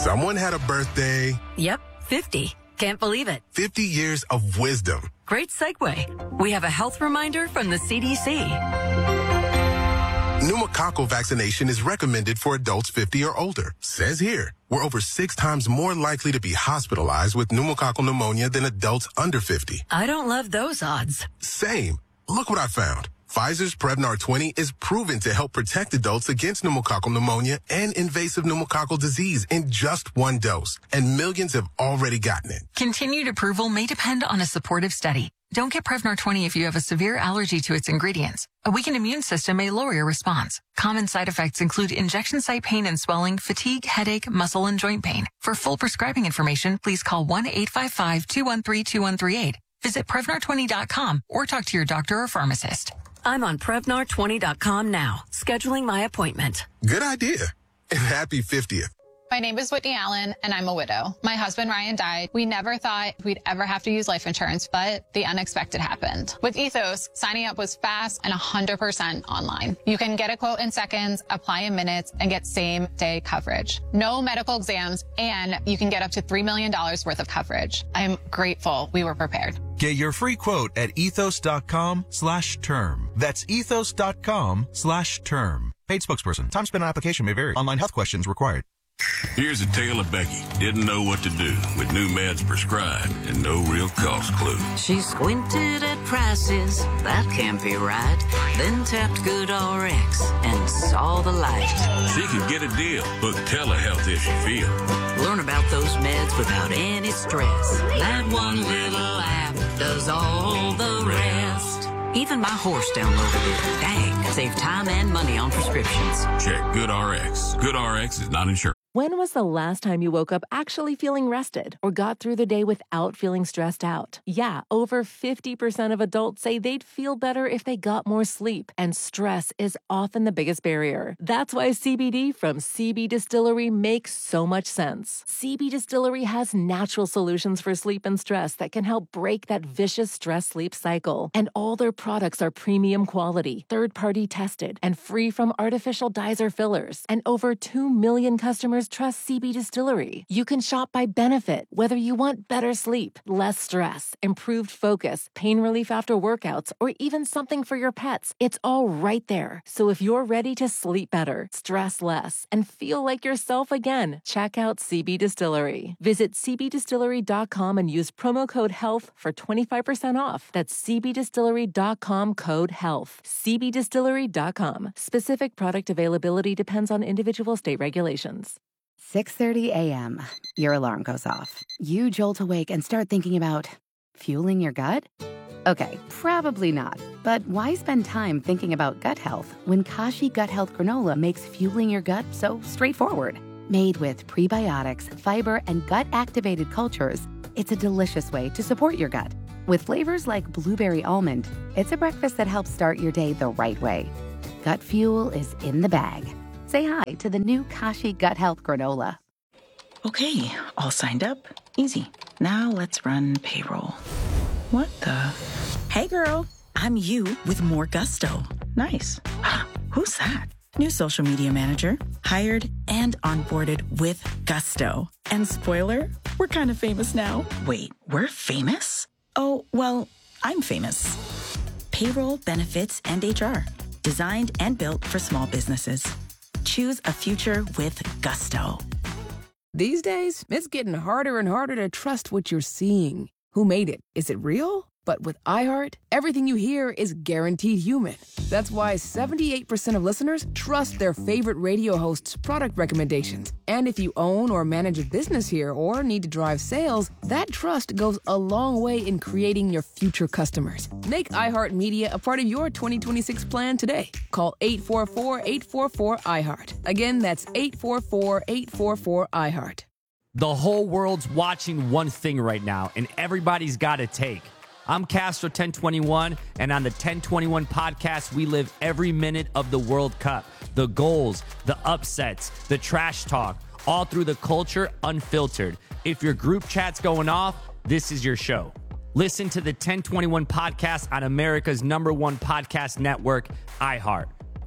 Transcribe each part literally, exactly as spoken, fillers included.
Someone had a birthday. Yep, fifty. Can't believe it. fifty years of wisdom. Great segue. We have a health reminder from the C D C. Pneumococcal vaccination is recommended for adults fifty or older. Says here, we're over six times more likely to be hospitalized with pneumococcal pneumonia than adults under fifty. I don't love those odds. Same. Look what I found. Pfizer's Prevnar twenty is proven to help protect adults against pneumococcal pneumonia and invasive pneumococcal disease in just one dose. And millions have already gotten it. Continued approval may depend on a supportive study. Don't get Prevnar twenty if you have a severe allergy to its ingredients. A weakened immune system may lower your response. Common side effects include injection site pain and swelling, fatigue, headache, muscle, and joint pain. For full prescribing information, please call one eight five five, two one three, two one three eight. Visit Prevnar twenty dot com or talk to your doctor or pharmacist. I'm on Prevnar twenty dot com now, scheduling my appointment. Good idea. And happy fiftieth. My name is Whitney Allen, and I'm a widow. My husband, Ryan, died. We never thought we'd ever have to use life insurance, but the unexpected happened. With Ethos, signing up was fast and one hundred percent online. You can get a quote in seconds, apply in minutes, and get same-day coverage. No medical exams, and you can get up to three million dollars worth of coverage. I am grateful we were prepared. Get your free quote at ethos.com slash term. That's ethos.com slash term. Paid spokesperson. Time spent on application may vary. Online health questions required. Here's a tale of Becky. Didn't know what to do with new meds prescribed and no real cost clue. She squinted at prices, that can't be right. Then tapped GoodRx and saw the light. She could get a deal. Book telehealth if she feel. Learn about those meds without any stress. That one little app does all the rest. Even my horse downloaded it. Dang, save time and money on prescriptions. Check GoodRx. GoodRx is not insured. When was the last time you woke up actually feeling rested or got through the day without feeling stressed out? Yeah, over fifty percent of adults say they'd feel better if they got more sleep, and stress is often the biggest barrier. That's why C B D from C B Distillery makes so much sense. C B Distillery has natural solutions for sleep and stress that can help break that vicious stress-sleep cycle. And all their products are premium quality, third-party tested, and free from artificial dyes or fillers. And over two million customers trust C B Distillery. You can shop by benefit, whether you want better sleep, less stress, improved focus, pain relief after workouts, or even something for your pets. It's all right there. So if you're ready to sleep better, stress less, and feel like yourself again, check out C B Distillery. Visit c b distillery dot com and use promo code HEALTH for twenty-five percent off. That's c b distillery dot com code HEALTH. c b distillery dot com. Specific product availability depends on individual state regulations. six thirty a.m. Your alarm goes off. You jolt awake and start thinking about fueling your gut? Okay, probably not. But why spend time thinking about gut health when Kashi Gut Health Granola makes fueling your gut so straightforward? Made with prebiotics, fiber, and gut-activated cultures, it's a delicious way to support your gut. With flavors like blueberry almond, it's a breakfast that helps start your day the right way. Gut fuel is in the bag. Say hi to the new Kashi Gut Health Granola. Okay, all signed up. Easy. Now let's run payroll. What the? Hey girl, I'm you with more gusto. Nice. Who's that? New social media manager. Hired and onboarded with gusto. And spoiler, we're kind of famous now. Wait, we're famous? Oh, well, I'm famous. Payroll, benefits, and H R. Designed and built for small businesses. Choose a future with gusto. These days, it's getting harder and harder to trust what you're seeing. Who made it? Is it real? But with iHeart, everything you hear is guaranteed human. That's why seventy-eight percent of listeners trust their favorite radio host's product recommendations. And if you own or manage a business here or need to drive sales, that trust goes a long way in creating your future customers. Make iHeartMedia a part of your twenty twenty-six plan today. Call eight four four, eight four four, iHeart. Again, that's eight four four, eight four four, iHeart. The whole world's watching one thing right now, and everybody's got a take. I'm Castro ten twenty-one, and on the ten twenty-one podcast, we live every minute of the World Cup. The goals, the upsets, the trash talk, all through the culture unfiltered. If your group chat's going off, this is your show. Listen to the ten twenty-one podcast on America's number one podcast network, iHeart.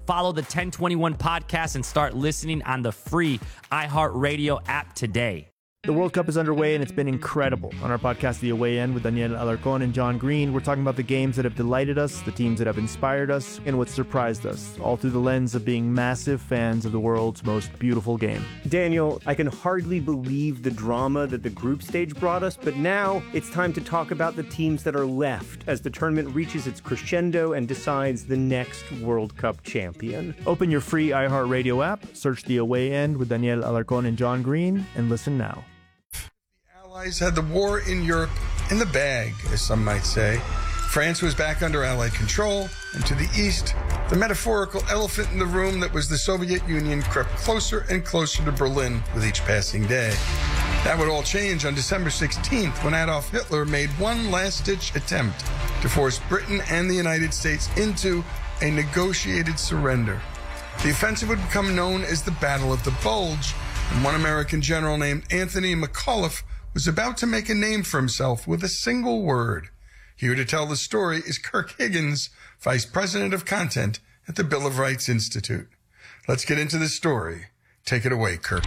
follow the ten twenty-one podcast and start listening on the free iHeartRadio app today. The World Cup is underway, and it's been incredible. On our podcast, The Away End, with Daniel Alarcón and John Green, we're talking about the games that have delighted us, the teams that have inspired us, and what surprised us, all through the lens of being massive fans of the world's most beautiful game. Daniel, I can hardly believe the drama that the group stage brought us, but now it's time to talk about the teams that are left as the tournament reaches its crescendo and decides the next World Cup champion. Open your free iHeartRadio app, search The Away End with Daniel Alarcón and John Green, and listen now. Allies had the war in Europe in the bag, as some might say. France was back under Allied control, and to the east, the metaphorical elephant in the room that was the Soviet Union crept closer and closer to Berlin with each passing day. That would all change on December sixteenth, when Adolf Hitler made one last-ditch attempt to force Britain and the United States into a negotiated surrender. The offensive would become known as the Battle of the Bulge, and one American general named Anthony McAuliffe was about to make a name for himself with a single word. Here to tell the story is Kirk Higgins, Vice President of Content at the Bill of Rights Institute. Let's get into this story. Take it away, Kirk.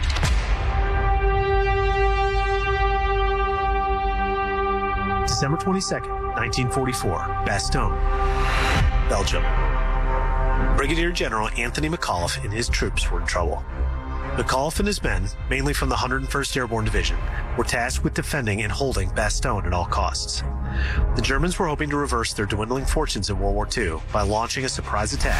December twenty-second, nineteen forty-four, Bastogne, Belgium. Brigadier General Anthony McAuliffe and his troops were in trouble. McAuliffe and his men, mainly from the one hundred first Airborne Division, were tasked with defending and holding Bastogne at all costs. The Germans were hoping to reverse their dwindling fortunes in World War Two by launching a surprise attack.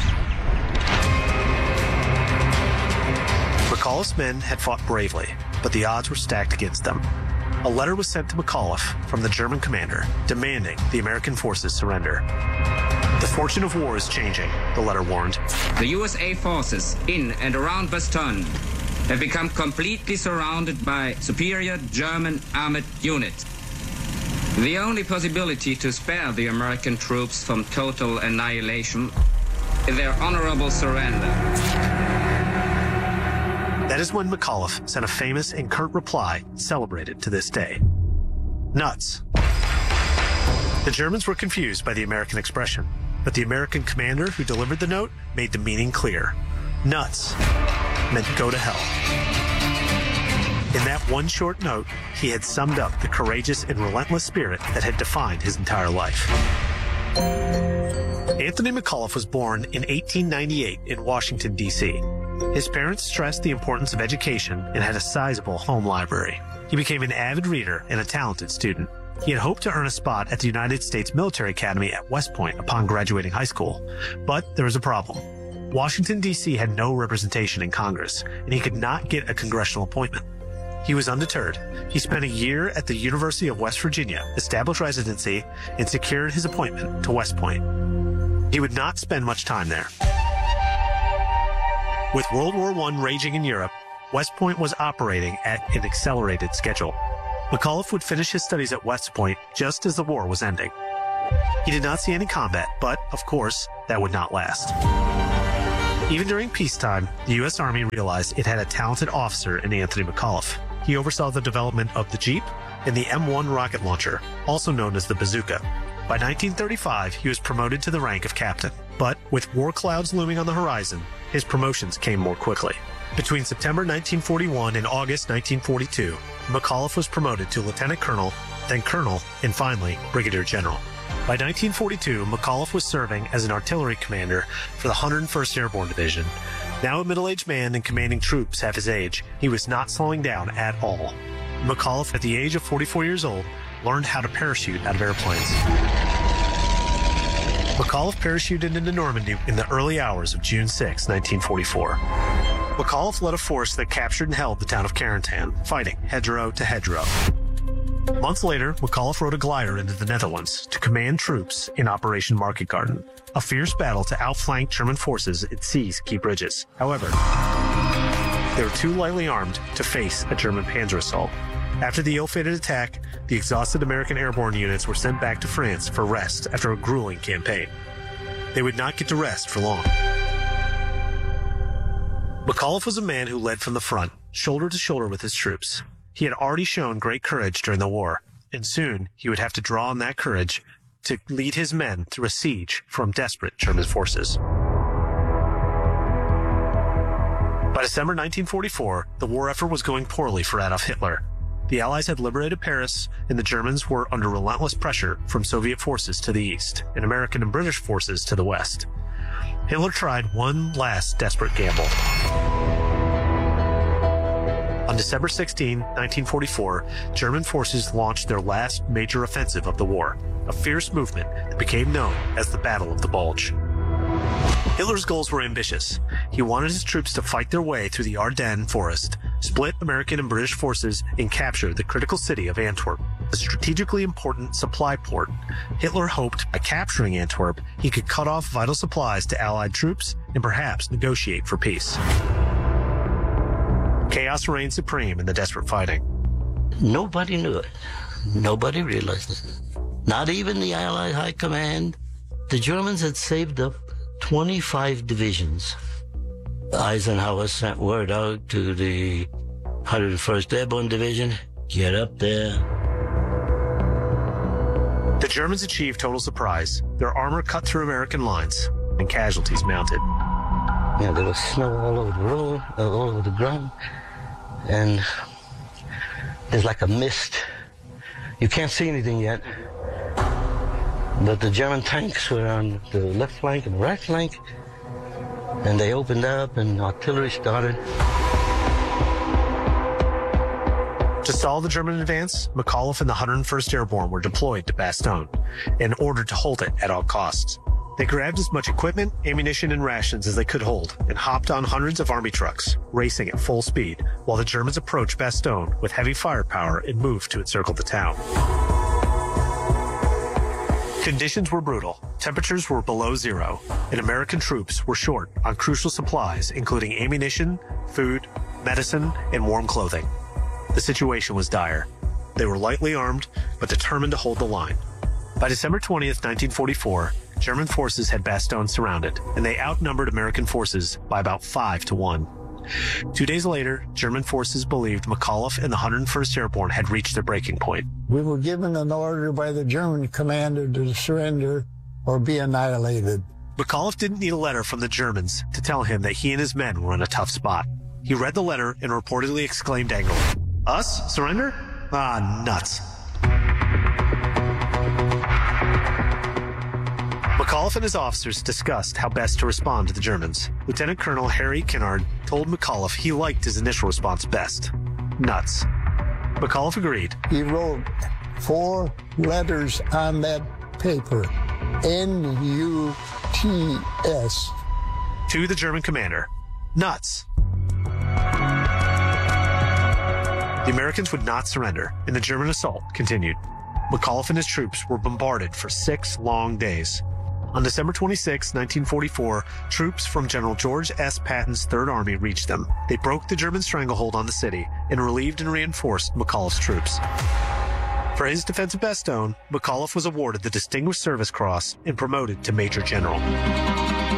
McAuliffe's men had fought bravely, but the odds were stacked against them. A letter was sent to McAuliffe from the German commander demanding the American forces surrender. The fortune of war is changing, the letter warned. The U S A forces in and around Bastogne have become completely surrounded by superior German armored units. The only possibility to spare the American troops from total annihilation is their honorable surrender. That is when McAuliffe sent a famous and curt reply celebrated to this day. Nuts. The Germans were confused by the American expression, but the American commander who delivered the note made the meaning clear. Nuts meant go to hell. In that one short note, he had summed up the courageous and relentless spirit that had defined his entire life. Anthony McAuliffe was born in eighteen ninety-eight in Washington, D C His parents stressed the importance of education and had a sizable home library. He became an avid reader and a talented student. He had hoped to earn a spot at the United States Military Academy at West Point upon graduating high school, but there was a problem. Washington, D C had no representation in Congress, and he could not get a congressional appointment. He was undeterred. He spent a year at the University of West Virginia, established residency, and secured his appointment to West Point. He would not spend much time there. With World War One raging in Europe, West Point was operating at an accelerated schedule. McAuliffe would finish his studies at West Point just as the war was ending. He did not see any combat, but, of course, that would not last. Even during peacetime, the U S Army realized it had a talented officer in Anthony McAuliffe. He oversaw the development of the Jeep and the M one rocket launcher, also known as the Bazooka. By nineteen thirty-five, he was promoted to the rank of captain. But with war clouds looming on the horizon, his promotions came more quickly. Between September nineteen forty-one and August nineteen forty-two, McAuliffe was promoted to lieutenant colonel, then colonel, and finally brigadier general. By nineteen forty-two, McAuliffe was serving as an artillery commander for the one hundred first Airborne Division. Now a middle-aged man and commanding troops half his age, he was not slowing down at all. McAuliffe, at the age of forty-four years old, learned how to parachute out of airplanes. McAuliffe parachuted into Normandy in the early hours of June sixth, nineteen forty-four. McAuliffe led a force that captured and held the town of Carentan, fighting hedgerow to hedgerow. Months later, McAuliffe rode a glider into the Netherlands to command troops in Operation Market Garden, a fierce battle to outflank German forces and seize key bridges. However, they were too lightly armed to face a German panzer assault. After the ill-fated attack, the exhausted American airborne units were sent back to France for rest after a grueling campaign. They would not get to rest for long. McAuliffe was a man who led from the front, shoulder to shoulder with his troops. He had already shown great courage during the war, and soon he would have to draw on that courage to lead his men through a siege from desperate German forces. December nineteen forty-four, the war effort was going poorly for Adolf Hitler. The Allies had liberated Paris, and the Germans were under relentless pressure from Soviet forces to the east and American and British forces to the west. Hitler tried one last desperate gamble. On December sixteenth, nineteen forty-four, German forces launched their last major offensive of the war, a fierce movement that became known as the Battle of the Bulge. Hitler's goals were ambitious. He wanted his troops to fight their way through the Ardennes forest, split American and British forces, and capture the critical city of Antwerp, a strategically important supply port. Hitler hoped by capturing Antwerp, he could cut off vital supplies to Allied troops and perhaps negotiate for peace. Chaos reigned supreme in the desperate fighting. Nobody knew it. Nobody realized it. Not even the Allied High Command. The Germans had saved up twenty-five divisions. Eisenhower sent word out to the one hundred first Airborne Division, get up there. The Germans achieved total surprise. Their armor cut through American lines, and casualties mounted. Yeah, there was snow all over the road, uh, all over the ground, and there's like a mist. You can't see anything yet, but the German tanks were on the left flank and the right flank, and they opened up and artillery started. To stall the German advance, McAuliffe and the one hundred first Airborne were deployed to Bastogne in order to hold it at all costs. They grabbed as much equipment, ammunition, and rations as they could hold and hopped on hundreds of army trucks, racing at full speed, while the Germans approached Bastogne with heavy firepower and moved to encircle the town. Conditions were brutal. Temperatures were below zero, and American troops were short on crucial supplies, including ammunition, food, medicine, and warm clothing. The situation was dire. They were lightly armed, but determined to hold the line. By December twentieth, nineteen forty-four, German forces had Bastogne surrounded, and they outnumbered American forces by about five to one. Two days later, German forces believed McAuliffe and the one hundred first Airborne had reached their breaking point. We were given an order by the German commander to surrender or be annihilated. McAuliffe didn't need a letter from the Germans to tell him that he and his men were in a tough spot. He read the letter and reportedly exclaimed angrily, "Us? Surrender? Ah, nuts." McAuliffe and his officers discussed how best to respond to the Germans. Lieutenant Colonel Harry Kinnard told McAuliffe he liked his initial response best. Nuts. McAuliffe agreed. He wrote four letters on that paper. N U T S. To the German commander. Nuts. The Americans would not surrender, and the German assault continued. McAuliffe and his troops were bombarded for six long days. On December twenty-sixth, nineteen forty-four, troops from General George S. Patton's Third Army reached them. They broke the German stranglehold on the city and relieved and reinforced McAuliffe's troops. For his defense of Bastogne, McAuliffe was awarded the Distinguished Service Cross and promoted to Major General.